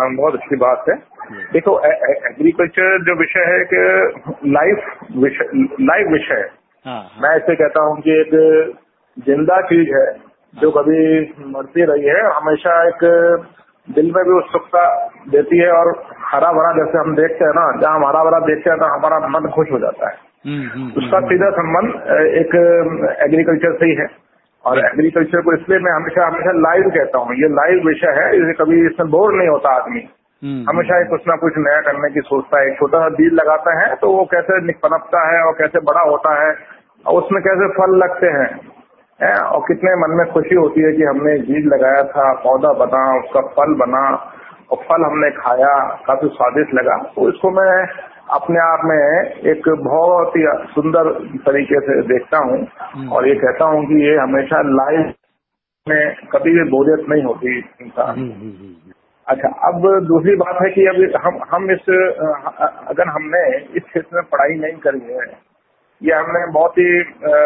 बहुत अच्छी बात है। देखो, एग्रीकल्चर जो विषय है कि लाइव विषय है। मैं ऐसे कहता हूँ कि एक जिंदा चीज है जो कभी मरती रही है, हमेशा एक दिल में भी उत्सुकता देती है। और हरा भरा जैसे हम देखते हैं ना, जहाँ हम हरा भरा देखते हैं तो हमारा मन खुश हो जाता है। उसका सीधा संबंध एक एग्रीकल्चर से ही है। और एग्रीकल्चर को इसलिए मैं हमेशा लाइव कहता हूँ। ये लाइव विषय है, इसे कभी इसमें बोर नहीं होता आदमी। हमेशा कुछ ना कुछ नया करने की सोचता है। एक छोटा सा बीज लगाता है तो वो कैसे पनपता है और कैसे बड़ा होता है और उसमें कैसे फल लगते हैं, और कितने मन में खुशी होती है कि हमने बीज लगाया था, पौधा बना, उसका फल बना और फल हमने खाया, काफी स्वादिष्ट लगा। तो इसको मैं अपने आप में एक बहुत ही सुंदर तरीके से देखता हूँ और ये कहता हूँ कि ये हमेशा लाइफ में कभी भी बोरियत नहीं होती इंसान। अच्छा, अब दूसरी बात है कि अब हम अगर हमने इस क्षेत्र में पढ़ाई नहीं करी है या हमने बहुत ही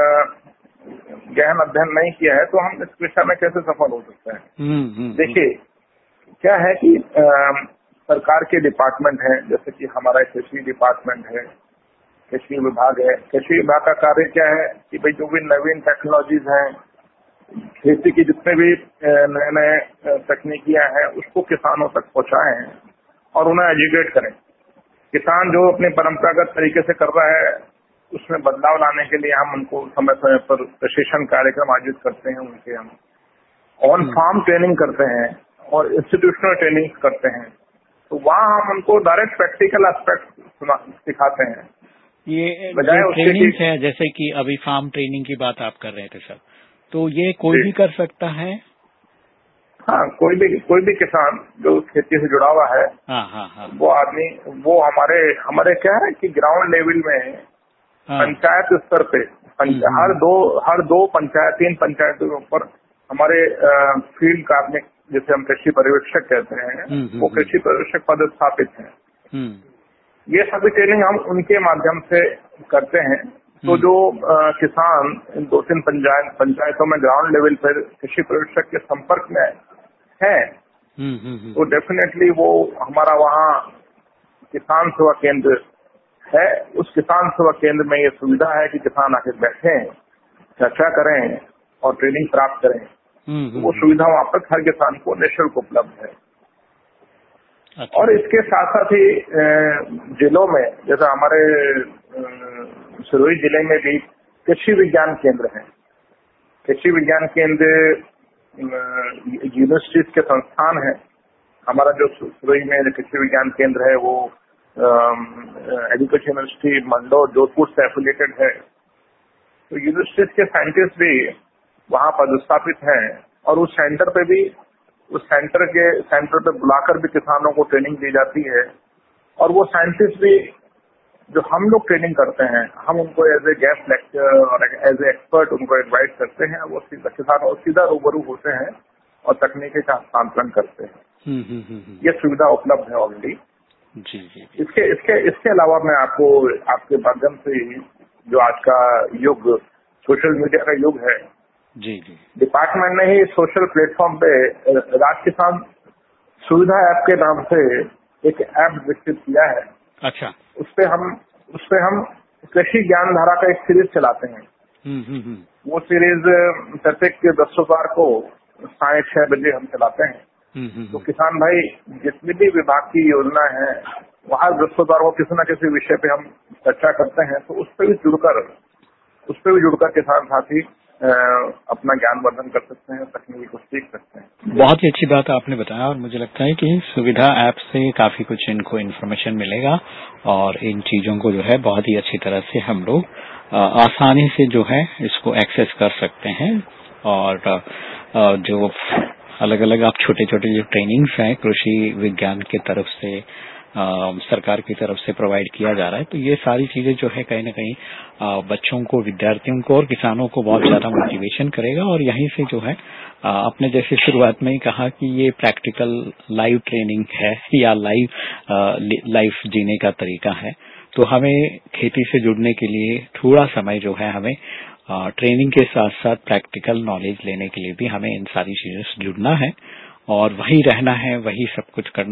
गहन अध्ययन नहीं किया है, तो हम इस विषय में कैसे सफल हो सकते हैं? देखिए, क्या है कि सरकार के डिपार्टमेंट हैं, जैसे कि हमारा कृषि डिपार्टमेंट है, कृषि विभाग है। कृषि विभाग का कार्य क्या है कि भाई जो भी नवीन टेक्नोलॉजीज हैं, खेती की जितने भी नए नए तकनीकियां हैं, उसको किसानों तक पहुंचाएं और उन्हें एजुकेट करें। किसान जो अपने परंपरागत तरीके से कर रहा है, उसमें बदलाव लाने के लिए हम उनको समय समय पर प्रशिक्षण कार्यक्रम आयोजित करते हैं। उनके हम ऑन फार्म ट्रेनिंग करते हैं और इंस्टीट्यूशनल ट्रेनिंग करते हैं। तो वहाँ हम उनको डायरेक्ट प्रैक्टिकल एस्पेक्ट सिखाते हैं। ये जो ट्रेनिंग है, जैसे कि अभी फार्म ट्रेनिंग की बात आप कर रहे थे सर, तो ये कोई भी कर सकता है? हाँ, कोई भी किसान जो खेती से जुड़ा हुआ है, वो आदमी, वो हमारे क्या है कि ग्राउंड लेवल में पंचायत स्तर पे हर दो पंचायत, 3 पंचायतों के ऊपर हमारे फील्ड कार्मिक, जिसे हम कृषि पर्यवेक्षक कहते हैं, वो कृषि पर्यवेक्षक पद स्थापित हैं। ये सभी ट्रेनिंग हम उनके माध्यम से करते हैं। तो जो किसान इन 2-3 पंचायतों में ग्राउंड लेवल पर कृषि पर्यवेक्षक के संपर्क में है, तो डेफिनेटली वो हमारा वहाँ किसान सेवा केंद्र है। उस किसान सेवा केंद्र में ये सुविधा है कि किसान आके बैठें, चर्चा करें और ट्रेनिंग प्राप्त करें। तो वो सुविधा वहाँ पर हर किसान को निःशुल्क उपलब्ध है। अच्छा। और इसके साथ साथ ही जिलों में, जैसे हमारे सिरोही जिले में भी कृषि विज्ञान केंद्र है। कृषि विज्ञान केंद्र यूनिवर्सिटीज के संस्थान है। हमारा जो सिरोही में कृषि विज्ञान केंद्र है, वो एग्रीकल्चर यूनिवर्सिटी मंडौर जोधपुर से एफिलिएटेड है। तो यूनिवर्सिटीज के साइंटिस्ट भी वहाँ पदस्थापित हैं और उस सेंटर पे बुलाकर भी किसानों को ट्रेनिंग दी जाती है। और वो साइंटिस्ट भी जो हम लोग ट्रेनिंग करते हैं, हम उनको एज ए गेस्ट लेक्चर और एज ए एक्सपर्ट उनको इनवाइट करते हैं। वो किसानों सीधा रूबरू होते हैं और तकनीकी का हस्तांतरण करते हैं। ये सुविधा उपलब्ध है ऑलरेडी। जी। इसके अलावा मैं आपको आपके माध्यम से, जो आज का युग सोशल मीडिया का युग है, जी, डिपार्टमेंट ने ही सोशल प्लेटफॉर्म पे राज किसान सुविधा ऐप के नाम से एक ऐप विकसित किया है। अच्छा। उसपे हम कृषि ज्ञान धारा का एक सीरीज चलाते हैं। वो सीरीज प्रत्येक बृहस्पतिवार को 6:30 बजे हम चलाते हैं। तो किसान भाई जितनी भी विभाग की योजना है, वहाँ बृहस्पतिवार को किसी न किसी विषय पे हम चर्चा करते हैं। तो उस पर भी जुड़कर किसान साथी अपना ज्ञान वर्धन कर सकते हैं, तकनीकी को सीख सकते हैं। बहुत ही अच्छी बात आपने बताया और मुझे लगता है कि सुविधा ऐप से काफी कुछ इनको इन्फॉर्मेशन मिलेगा और इन चीजों को जो है बहुत ही अच्छी तरह से हम लोग आसानी से जो है इसको एक्सेस कर सकते हैं। और जो अलग अलग आप छोटे छोटे जो ट्रेनिंग्स हैं कृषि विज्ञान की तरफ से, सरकार की तरफ से प्रोवाइड किया जा रहा है, तो ये सारी चीजें जो है कहीं न कहीं बच्चों को, विद्यार्थियों को और किसानों को बहुत ज्यादा मोटिवेशन करेगा। और यहीं से जो है आपने जैसे शुरुआत में ही कहा कि ये प्रैक्टिकल लाइव ट्रेनिंग है या लाइफ जीने का तरीका है। तो हमें खेती से जुड़ने के लिए थोड़ा समय जो है हमें ट्रेनिंग के साथ साथ प्रैक्टिकल नॉलेज लेने के लिए भी हमें इन सारी चीजों से जुड़ना है और वही रहना है, वही सब कुछ करना